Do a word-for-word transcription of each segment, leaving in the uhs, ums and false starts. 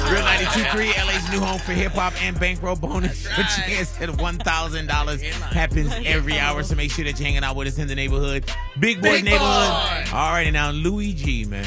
Real ninety-two point three, L A's new home for hip-hop and bankroll bonus. That's A right. chance at one thousand dollars happens every hour, so make sure that you're hanging out with us in the neighborhood. Big Boy Big neighborhood. Boy. All righty, now, Louis G, man.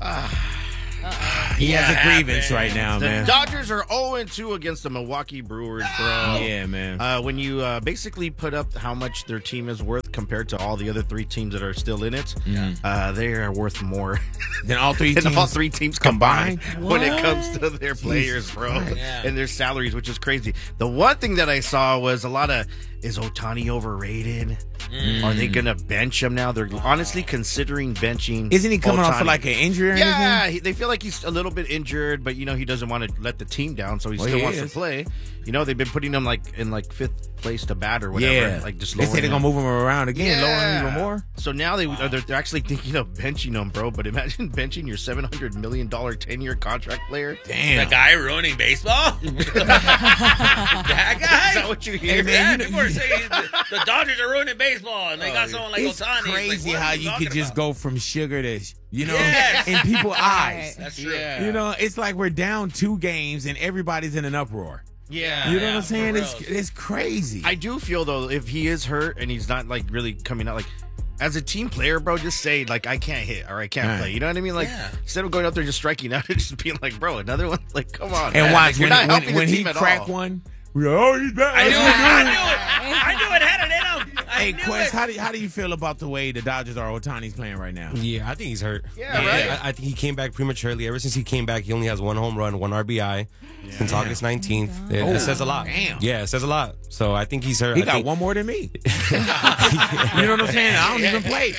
Uh-uh. He What has a grievance happened? right now, The man. Dodgers are oh and two against the Milwaukee Brewers, bro. Yeah, man. Uh, when you uh, basically put up how much their team is worth compared to all the other three teams that are still in it, uh, they are worth more Then all three than teams all three teams combined, combined? when it What? comes to their players, bro, Christ. Yeah. and their salaries, which is crazy. The one thing that I saw was a lot of, is Ohtani overrated? Are they going to bench him now? They're honestly considering benching. Isn't he coming off Ohtani. of like an injury or Yeah, anything? he, they feel like he's a little bit injured, but you know he doesn't want to let the team down, so he Well, still he wants is. to play. You know they've been putting him like in like fifth place to bat or whatever. Yeah. like just they say lowering they're going him. to move him around again, Yeah. lower him even more. So now they are they're, they're actually thinking of benching him, bro. But imagine benching your seven hundred million dollar ten year contract player. Damn. The guy ruining baseball? That guy? Is that what you hear? Hey, Yeah, man, you- people are saying the, the Dodgers are ruining baseball, and they got Oh, someone like It's Ohtani. crazy like, what how are you talking could just about? go from sugar to, you know, Yes. in people's eyes. That's true. Yeah. You know, it's like we're down two games and everybody's in an uproar. Yeah. You know Yeah, what I'm saying? for It's real. it's crazy. I do feel though, if he is hurt and he's not like really coming out, like as a team player, bro, just say like I can't hit or I can't Right. play. You know what I mean? Like Yeah. instead of going out there just striking out, just being like, bro, another one. Like, come on. and man. watch You're when not when, helping when the he team at crack all. one. We're like, oh, he's back. I knew it. That's what I we're knew doing. it. I knew it had it in him. I Hey, knew Quest, it. how do how do you feel about the way the Dodgers are Ohtani's playing right now? Yeah, I think he's hurt. Yeah, right? I, I think he came back prematurely. Ever since he came back, he only has one home run, one R B I since August nineteenth. It, Oh, it says a lot. damn. Yeah, it saes a lot. So I think he's hurt. He I got think, one more than me. You know what I'm saying? I don't even play.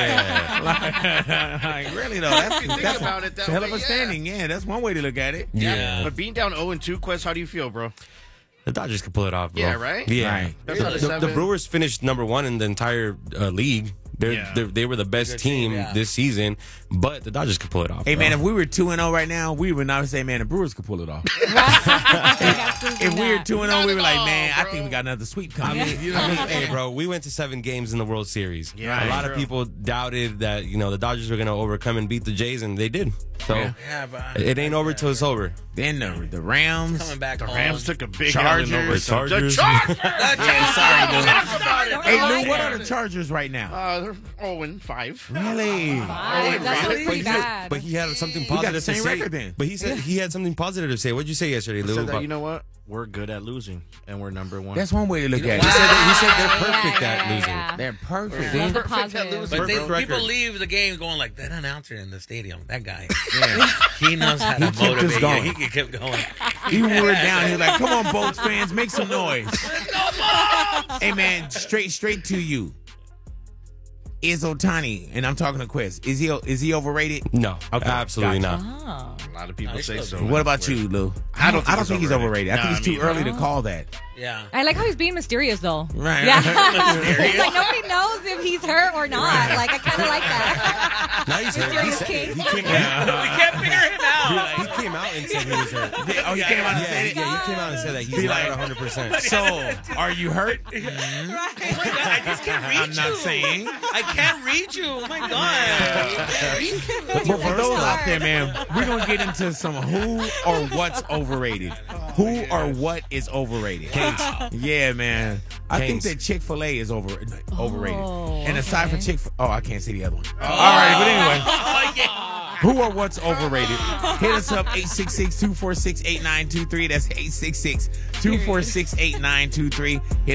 Yeah. Like, really though, that's, Think that's about a it that hell of way, a yeah. standing. Yeah, that's one way to look at it. Yeah. But being down oh and two, Quest, how do you feel, bro? The Dodgers could pull it off, bro. Yeah, right? Yeah. Right. That's The, not a the- the seven. Brewers finished number one in the entire uh, league. They're, Yeah. they're, they were the best Good team team, yeah. this season, but the Dodgers could pull it off. Hey bro. man, if we were two and zero right now, we would not say, man, the Brewers could pull it off. If we were two and zero, we were like, man, I think we got another sweep coming. I mean, You know I what mean, I'm hey, saying? bro, we went to seven games in the World Series. Yeah, a lot true. of people doubted that you know the Dodgers were going to overcome and beat the Jays, and they did. So Yeah. Yeah, but it ain't over till it's over. Then the the Rams. coming back The home. Rams took a big Chargers. L in overtime. The The Chargers. Chargers! Yeah, sorry, dude. Talk about it. Hey, I Lou, like what it. are the Chargers right now? Uh, they're oh and five. Really? Five. That's really? pretty But he, bad. but he had something got positive the same to say. record then. But he said he had something positive to say. What'd you say yesterday, Lou? Said that, about- you know what? We're good at losing, and we're number one. That's one way to look at he it. said that, he said they're Yeah, perfect yeah, at yeah, losing. yeah. They're perfect. Love dude. the Perfect at positive. losing. But they, Perfect people record. leave the game going like, that announcer in the stadium, that guy, Yeah. he knows how to He kept us motivate you. going. He can keep going. Even when we're down here, like, come on, Bolts fans, make some noise. Hey, man, straight straight to you. Is Ohtani, and I'm talking to Quest, is he is he overrated? No, Okay, absolutely gotcha. not. Oh. A lot of people No, he's say still so. What about you, Lou? I don't think I don't he's think he's overrated. overrated. I Nah, think it's me too either. early to call that. Yeah. I like how he's being mysterious, though. Right. Yeah. It's like nobody knows if he's hurt or not. Like, I kind of like that. Now he's hurt. He, Mysterious said, king. he came We out. can't figure him out. He came out and said he was hurt. Oh, he came out and Yeah, said he, it? yeah, he came out and said that he's Be not like- at one hundred percent. So, are you hurt? Oh my God, I just can't read I'm not you. saying. I can't read you. Oh my God. But for those out there, man, we're going to get into some who or what's overrated. Who or what is overrated? Yeah, man. I think Canes. that Chick-fil-A is over overrated. Oh, And aside okay. from Chick-fil- oh, I can't see the other one. All right, but anyway. Oh yeah. Who or what's overrated? Hit us up, eight six six, two four six, eight nine two three. That's eight six six, two four six, eight nine two three. Hit